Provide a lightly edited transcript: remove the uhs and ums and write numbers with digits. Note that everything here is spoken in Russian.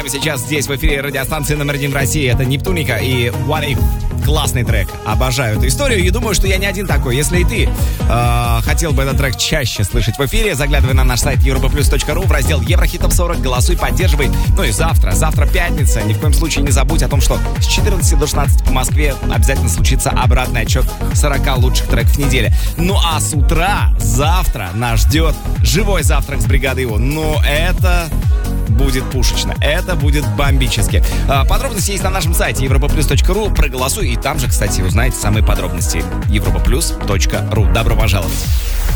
Сейчас здесь в эфире радиостанции номер 1 в России. Это Нептуника и What If. Классный трек. Обожаю эту историю и думаю, что я не один такой. Если и ты хотел бы этот трек чаще слышать в эфире, заглядывай на наш сайт europaplus.ru в раздел Еврохитов 40, голосуй, поддерживай. Ну и завтра пятница. Ни в коем случае не забудь о том, что с 14 до 16 по Москве обязательно случится обратный отчет 40 лучших треков недели. Ну а с утра, завтра нас ждет живой завтрак с бригадой ИО. Но это будет пушечно. Это будет бомбически. Подробности есть на нашем сайте europaplus.ru. Проголосуй. И там же, кстати, узнаете самые подробности. europaplus.ru. Добро пожаловать.